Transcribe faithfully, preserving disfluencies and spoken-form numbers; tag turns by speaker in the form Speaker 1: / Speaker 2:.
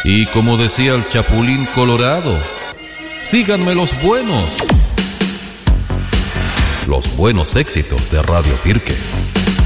Speaker 1: Y como decía el Chapulín Colorado, síganme los buenos. Los buenos éxitos de Radio Pirque.